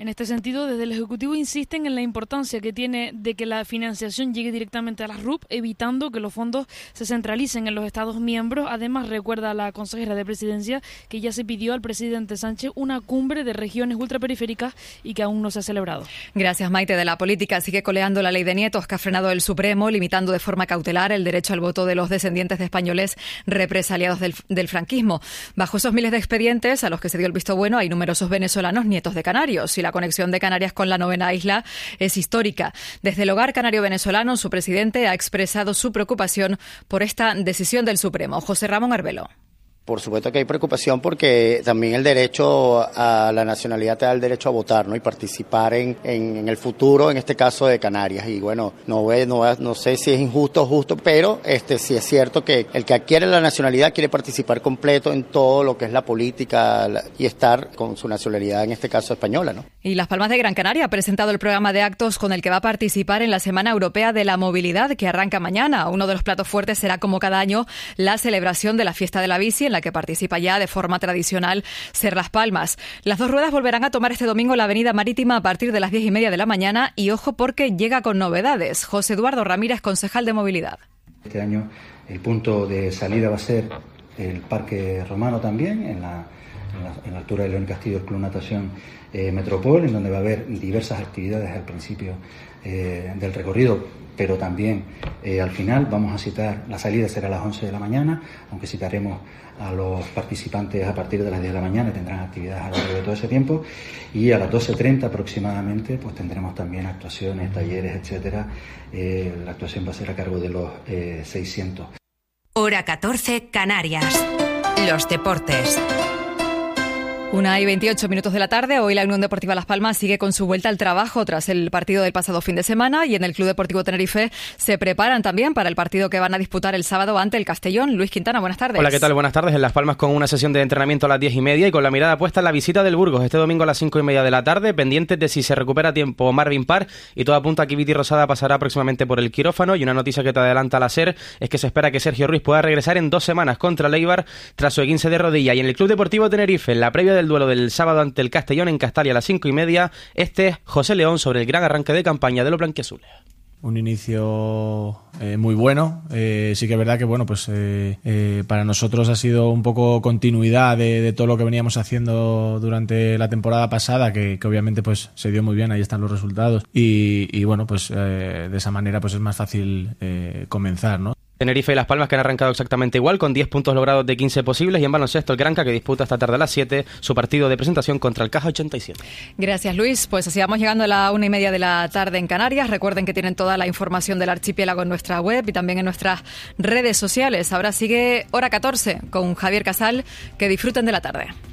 En este sentido, desde el Ejecutivo insisten en la importancia que tiene de que la financiación llegue directamente a las RUP, evitando que los fondos se centralicen en los Estados miembros. Además, recuerda la consejera de Presidencia que ya se pidió al presidente Sánchez una cumbre de regiones ultraperiféricas y que aún no se ha celebrado. Gracias, Maite. De la política sigue coleando la ley de nietos que ha frenado el Supremo, limitando de forma cautelar el derecho al voto de los descendientes de españoles represaliados del franquismo. Bajo esos miles de expedientes a los que se dio el visto bueno hay numerosos venezolanos nietos de canarios y la conexión de Canarias con la novena isla es histórica. Desde el Hogar Canario Venezolano, su presidente ha expresado su preocupación por esta decisión del Supremo. José Ramón Arbelo. Por supuesto que hay preocupación porque también el derecho a la nacionalidad te da el derecho a votar, ¿no? Y participar en el futuro, en este caso de Canarias. Y bueno, no sé si es injusto o justo, pero sí es cierto que el que adquiere la nacionalidad quiere participar completo en todo lo que es la política y estar con su nacionalidad, en este caso española, ¿no? Y Las Palmas de Gran Canaria ha presentado el programa de actos con el que va a participar en la Semana Europea de la Movilidad, que arranca mañana. Uno de los platos fuertes será, como cada año, la celebración de la Fiesta de la Bici, en la que participa ya de forma tradicional Ser Las Palmas. Las dos ruedas volverán a tomar este domingo la Avenida Marítima a partir de las 10:30 de la mañana y ojo porque llega con novedades. José Eduardo Ramírez, concejal de Movilidad. Este año el punto de salida va a ser el Parque Romano también, en la altura de León Castillo, el Club Natación Metropol, en donde va a haber diversas actividades al principio del recorrido, pero también al final vamos a citar, la salida será a las 11 de la mañana, aunque citaremos a los participantes a partir de las 10 de la mañana y tendrán actividades a lo largo de todo ese tiempo, y a las 12:30 aproximadamente pues tendremos también actuaciones, talleres, etcétera. La actuación va a ser a cargo de los 600. Hora 14, Canarias. Los deportes. 1:28 de la tarde. Hoy la Unión Deportiva Las Palmas sigue con su vuelta al trabajo tras el partido del pasado fin de semana y en el Club Deportivo Tenerife se preparan también para el partido que van a disputar el sábado ante el Castellón. Luis Quintana, buenas tardes. Hola, ¿qué tal? Buenas tardes. En Las Palmas con una sesión de entrenamiento a las 10:30 y con la mirada puesta en la visita del Burgos este domingo a las 5:30 de la tarde, pendientes de si se recupera a tiempo Marvin Parr, y todo apunta a que Viti Rosada pasará próximamente por el quirófano. Y una noticia que te adelanta la SER es que se espera que Sergio Ruiz pueda regresar en 2 semanas contra el Eibar tras su esguince de rodilla. Y en el Club Deportivo Tenerife, en la previa del duelo del sábado ante el Castellón en Castalia a las 5:30, José León sobre el gran arranque de campaña de los blanquiazules. Un inicio muy bueno. Sí que es verdad que bueno, pues para nosotros ha sido un poco continuidad de todo lo que veníamos haciendo durante la temporada pasada, que obviamente pues se dio muy bien, ahí están los resultados y bueno, pues de esa manera pues es más fácil comenzar, ¿no? Tenerife y Las Palmas que han arrancado exactamente igual, con 10 puntos logrados de 15 posibles, y en baloncesto el Granca que disputa esta tarde a las 7 su partido de presentación contra el Caja 87. Gracias, Luis. Pues así vamos llegando a la 1:30 de la tarde en Canarias. Recuerden que tienen toda la información del archipiélago en nuestra web y también en nuestras redes sociales. Ahora sigue Hora 14 con Javier Casal. Que disfruten de la tarde.